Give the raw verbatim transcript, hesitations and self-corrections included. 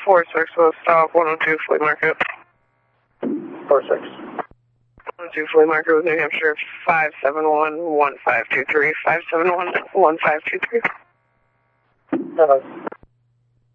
four six will stop one oh two Flea Market. four six. one oh two Flea Market with New Hampshire, five seven one, one five two three, five seven one, one five two three. Uh,